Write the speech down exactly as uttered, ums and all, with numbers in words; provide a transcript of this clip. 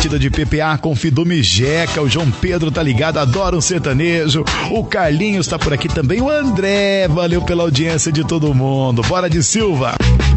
batida de P P A com Fidume Jeca. O João Pedro tá ligado, adora um sertanejo. O Carlinhos tá por aqui também. O André, valeu pela audiência de todo mundo. Bora de Silva.